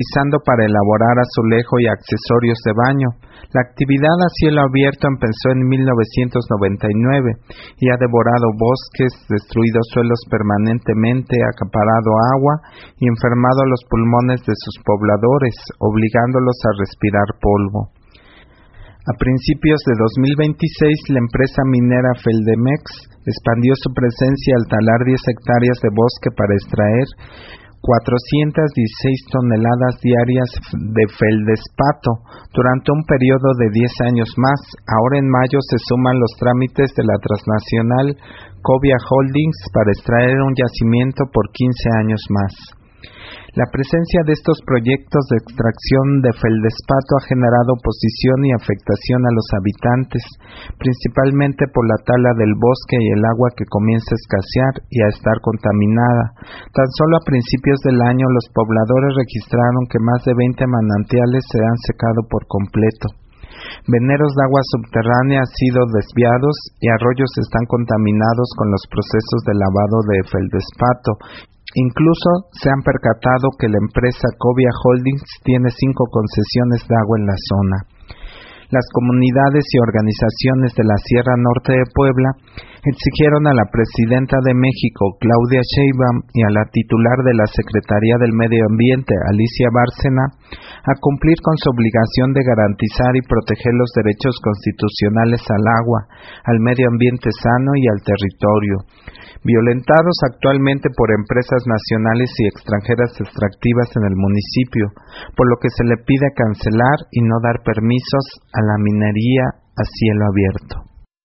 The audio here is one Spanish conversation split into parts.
utilizando para elaborar azulejo y accesorios de baño. La actividad a cielo abierto empezó en 1999 y ha devorado bosques, destruido suelos permanentemente, acaparado agua y enfermado los pulmones de sus pobladores, obligándolos a respirar polvo. A principios de 2026, la empresa minera Feldemex expandió su presencia al talar 10 hectáreas de bosque para extraer 416 toneladas diarias de feldespato durante un periodo de 10 años más. Ahora en mayo se suman los trámites de la transnacional Cobia Holdings para extraer un yacimiento por 15 años más. La presencia de estos proyectos de extracción de feldespato ha generado oposición y afectación a los habitantes, principalmente por la tala del bosque y el agua que comienza a escasear y a estar contaminada. Tan solo a principios del año los pobladores registraron que más de 20 manantiales se han secado por completo. Veneros de agua subterránea han sido desviados y arroyos están contaminados con los procesos de lavado de feldespato. Incluso se han percatado que la empresa Cobia Holdings tiene 5 concesiones de agua en la zona. Las comunidades y organizaciones de la Sierra Norte de Puebla exigieron a la presidenta de México, Claudia Sheinbaum, y a la titular de la Secretaría del Medio Ambiente, Alicia Bárcena, a cumplir con su obligación de garantizar y proteger los derechos constitucionales al agua, al medio ambiente sano y al territorio, violentados actualmente por empresas nacionales y extranjeras extractivas en el municipio, por lo que se le pide cancelar y no dar permisos a la minería a cielo abierto.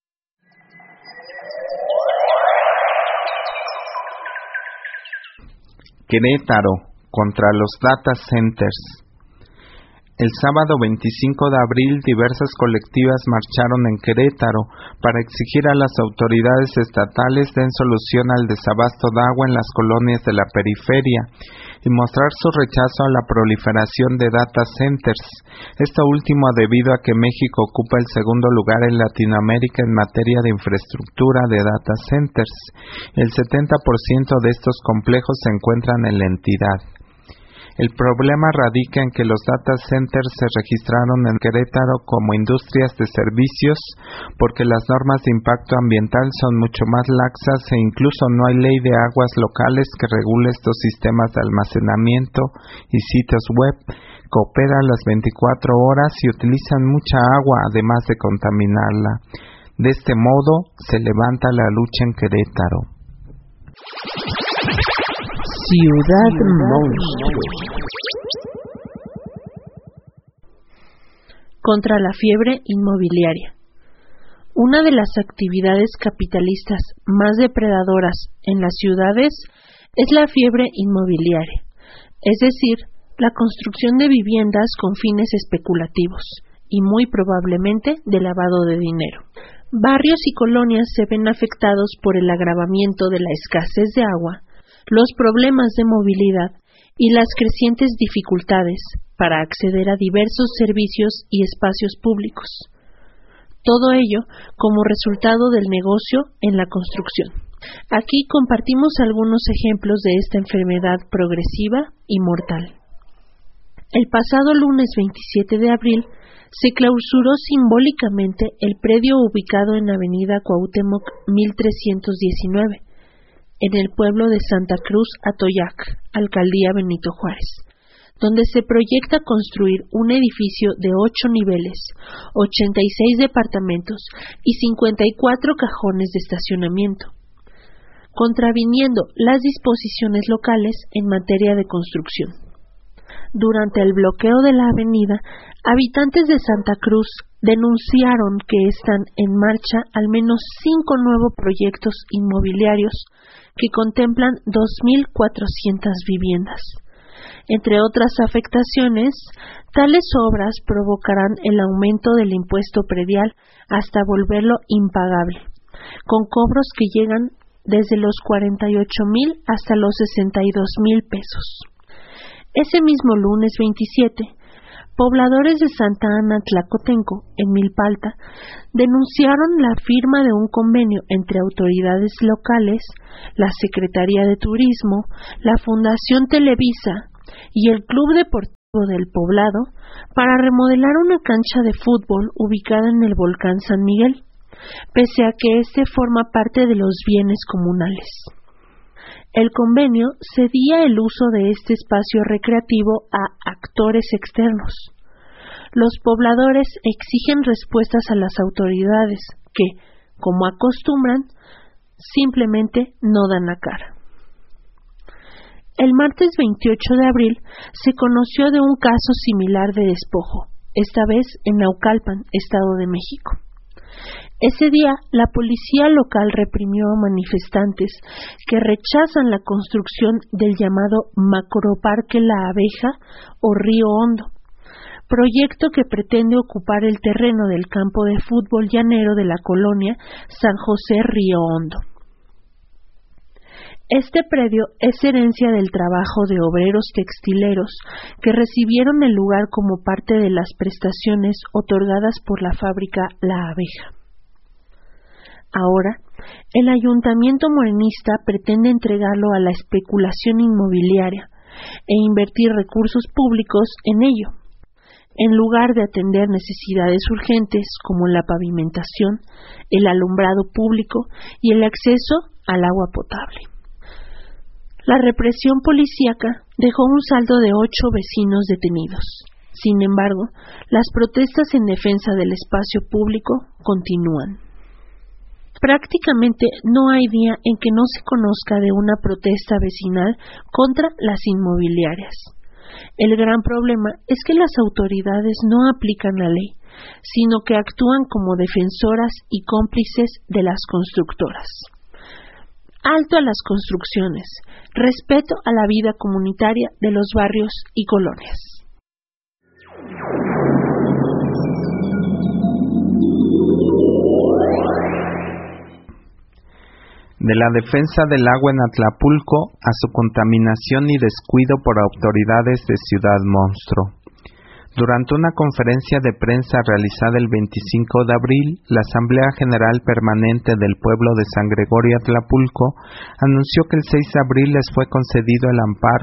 Querétaro contra los data centers. El sábado 25 de abril, diversas colectivas marcharon en Querétaro para exigir a las autoridades estatales den solución al desabasto de agua en las colonias de la periferia y mostrar su rechazo a la proliferación de data centers. Esto último debido a que México ocupa el segundo lugar en Latinoamérica en materia de infraestructura de data centers. El 70% de estos complejos se encuentran en la entidad. El problema radica en que los data centers se registraron en Querétaro como industrias de servicios porque las normas de impacto ambiental son mucho más laxas e incluso no hay ley de aguas locales que regule estos sistemas de almacenamiento y sitios web que operan las 24 horas y utilizan mucha agua además de contaminarla. De este modo se levanta la lucha en Querétaro. Ciudad Monstruo. Contra la fiebre inmobiliaria. Una de las actividades capitalistas más depredadoras en las ciudades es la fiebre inmobiliaria, es decir, la construcción de viviendas con fines especulativos y muy probablemente de lavado de dinero. Barrios y colonias se ven afectados por el agravamiento de la escasez de agua, los problemas de movilidad y las crecientes dificultades para acceder a diversos servicios y espacios públicos. Todo ello como resultado del negocio en la construcción. Aquí compartimos algunos ejemplos de esta enfermedad progresiva y mortal. El pasado lunes 27 de abril se clausuró simbólicamente el predio ubicado en Avenida Cuauhtémoc 1319, en el pueblo de Santa Cruz Atoyac, Alcaldía Benito Juárez, donde se proyecta construir un edificio de 8 niveles, 86 departamentos y 54 cajones de estacionamiento, contraviniendo las disposiciones locales en materia de construcción. Durante el bloqueo de la avenida, habitantes de Santa Cruz denunciaron que están en marcha al menos 5 nuevos proyectos inmobiliarios que contemplan 2.400 viviendas. Entre otras afectaciones, tales obras provocarán el aumento del impuesto predial hasta volverlo impagable, con cobros que llegan desde los 48,000 hasta los 62,000 pesos. Ese mismo lunes 27, pobladores de Santa Ana Tlacotenco, en Milpalta, denunciaron la firma de un convenio entre autoridades locales, la Secretaría de Turismo, la Fundación Televisa y el Club Deportivo obispo del poblado para remodelar una cancha de fútbol ubicada en el volcán San Miguel, pese a que éste forma parte de los bienes comunales. El convenio cedía el uso de este espacio recreativo a actores externos. Los pobladores exigen respuestas a las autoridades que, como acostumbran, simplemente no dan la cara. El martes 28 de abril se conoció de un caso similar de despojo, esta vez en Naucalpan, Estado de México. Ese día, la policía local reprimió a manifestantes que rechazan la construcción del llamado Macroparque La Abeja o Río Hondo, proyecto que pretende ocupar el terreno del campo de fútbol llanero de la colonia San José Río Hondo. Este predio es herencia del trabajo de obreros textileros que recibieron el lugar como parte de las prestaciones otorgadas por la fábrica La Abeja. Ahora, el ayuntamiento morenista pretende entregarlo a la especulación inmobiliaria e invertir recursos públicos en ello, en lugar de atender necesidades urgentes como la pavimentación, el alumbrado público y el acceso al agua potable. La represión policíaca dejó un saldo de 8 vecinos detenidos. Sin embargo, las protestas en defensa del espacio público continúan. Prácticamente no hay día en que no se conozca de una protesta vecinal contra las inmobiliarias. El gran problema es que las autoridades no aplican la ley, sino que actúan como defensoras y cómplices de las constructoras. Alto a las construcciones, respeto a la vida comunitaria de los barrios y colonias. De la defensa del agua en Atlapulco a su contaminación y descuido por autoridades de Ciudad Monstruo. Durante una conferencia de prensa realizada el 25 de abril, la Asamblea General Permanente del Pueblo de San Gregorio Atlapulco anunció que el 6 de abril les fue concedido el amparo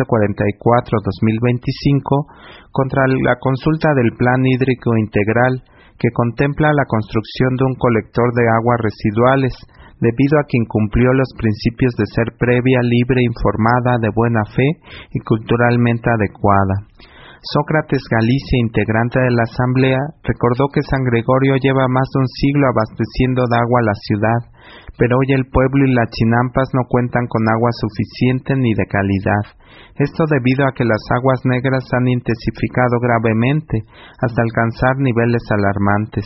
144-2025 contra la consulta del Plan Hídrico Integral, que contempla la construcción de un colector de aguas residuales, debido a que incumplió los principios de ser previa, libre, informada, de buena fe y culturalmente adecuada. Sócrates Galicia, integrante de la Asamblea, recordó que San Gregorio lleva más de un siglo abasteciendo de agua a la ciudad, pero hoy el pueblo y las chinampas no cuentan con agua suficiente ni de calidad. Esto debido a que las aguas negras han intensificado gravemente hasta alcanzar niveles alarmantes.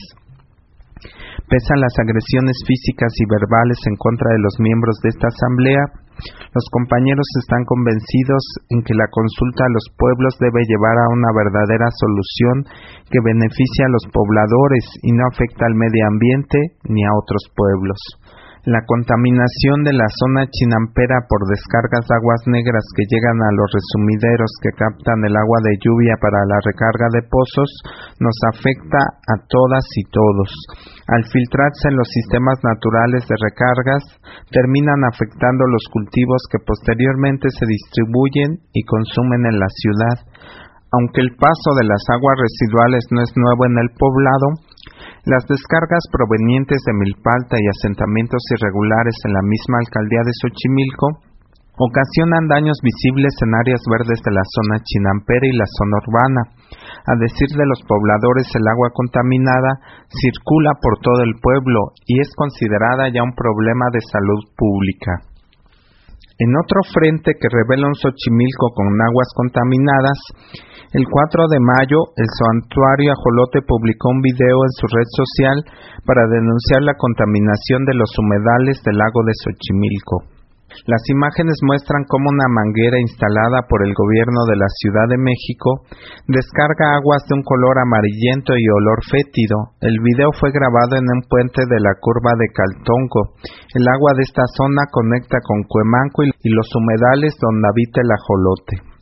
Pese a las agresiones físicas y verbales en contra de los miembros de esta asamblea, los compañeros están convencidos en que la consulta a los pueblos debe llevar a una verdadera solución que beneficie a los pobladores y no afecta al medio ambiente ni a otros pueblos. La contaminación de la zona chinampera por descargas de aguas negras que llegan a los resumideros que captan el agua de lluvia para la recarga de pozos nos afecta a todas y todos. Al filtrarse en los sistemas naturales de recargas, terminan afectando los cultivos que posteriormente se distribuyen y consumen en la ciudad. Aunque el paso de las aguas residuales no es nuevo en el poblado, las descargas provenientes de Milpalta y asentamientos irregulares en la misma alcaldía de Xochimilco ocasionan daños visibles en áreas verdes de la zona chinampera y la zona urbana. A decir de los pobladores, el agua contaminada circula por todo el pueblo y es considerada ya un problema de salud pública. En otro frente que revela un Xochimilco con aguas contaminadas, el 4 de mayo, el Santuario Ajolote publicó un video en su red social para denunciar la contaminación de los humedales del lago de Xochimilco. Las imágenes muestran cómo una manguera instalada por el gobierno de la Ciudad de México descarga aguas de un color amarillento y olor fétido. El video fue grabado en un puente de la curva de Caltongo. El agua de esta zona conecta con Cuemanco y los humedales donde habita el ajolote.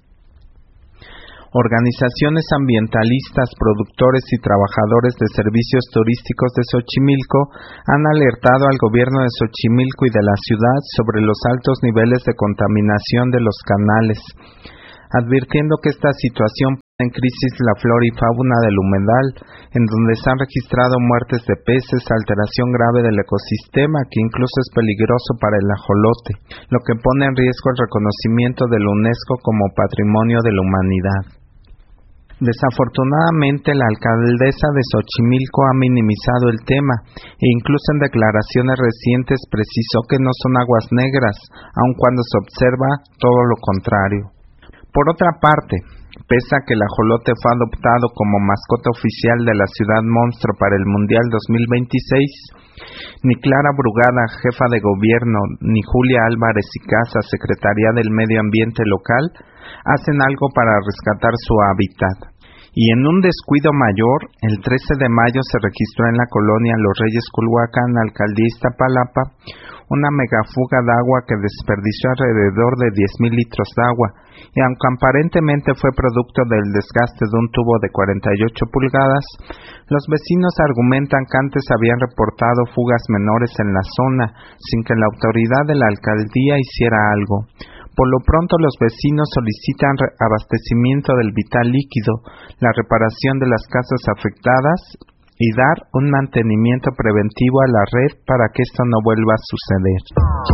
Organizaciones ambientalistas, productores y trabajadores de servicios turísticos de Xochimilco han alertado al gobierno de Xochimilco y de la ciudad sobre los altos niveles de contaminación de los canales. advirtiendo que esta situación pone en crisis la flora y fauna del humedal, en donde se han registrado muertes de peces, alteración grave del ecosistema que incluso es peligroso para el ajolote, lo que pone en riesgo el reconocimiento de la UNESCO como Patrimonio de la Humanidad. Desafortunadamente, la alcaldesa de Xochimilco ha minimizado el tema e incluso en declaraciones recientes precisó que no son aguas negras, aun cuando se observa todo lo contrario. Por otra parte, pese a que el ajolote fue adoptado como mascota oficial de la ciudad monstruo para el Mundial 2026, ni Clara Brugada, jefa de gobierno, ni Julia Álvarez y Casa, secretaria del Medio Ambiente local, hacen algo para rescatar su hábitat. Y en un descuido mayor, el 13 de mayo se registró en la colonia Los Reyes Culhuacán, alcaldía Iztapalapa, una megafuga de agua que desperdició alrededor de 10,000 litros de agua, y aunque aparentemente fue producto del desgaste de un tubo de 48 pulgadas, los vecinos argumentan que antes habían reportado fugas menores en la zona, sin que la autoridad de la alcaldía hiciera algo. Por lo pronto, los vecinos solicitan abastecimiento del vital líquido, la reparación de las casas afectadas y dar un mantenimiento preventivo a la red para que esto no vuelva a suceder.